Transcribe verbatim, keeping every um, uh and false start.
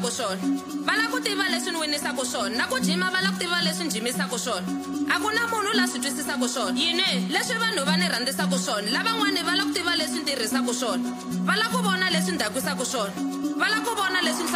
winisaka swona va la ku tiva leswi ni winisaka swona na ku jima va la ku tiva leswi ni jimisaka swona a ku na munhu la swi twisisaka swona yini leswi vanhu va ni rhandzisaka swona lavan'wani va la ku tiva leswi ni tirhisaka swona va la ku vona leswi ni dakwisaka swona va la ku vona leswi